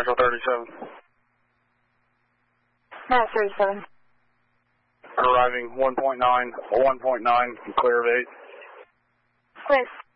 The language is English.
Central 37. Mass 37. Arriving 1.9, clear of 8. Clear.